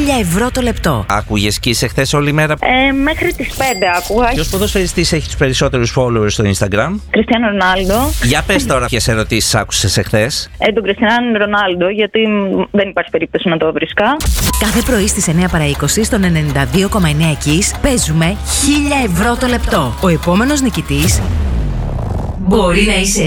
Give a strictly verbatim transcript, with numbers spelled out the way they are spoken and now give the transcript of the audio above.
χίλια ευρώ το λεπτό. Άκουγες Kiss εχθές όλη μέρα? Ε, μέχρι τις πέντε άκουγα. Ποιος ποδοσφαιριστής έχει τους περισσότερους followers στο Instagram? Κριστιάνο Ρονάλντο. Για πες τώρα ποιες ερωτήσεις άκουσες εχθές. Ε, τον Κριστιάνο Ρονάλντο, γιατί δεν υπάρχει περίπτωση να το βρίσκα. Κάθε πρωί στις εννιά παρά είκοσι στον ενενήντα δύο κόμμα εννέα Kiss παίζουμε χίλια ευρώ το λεπτό. Ο επόμενος νικητής μπορεί να είσαι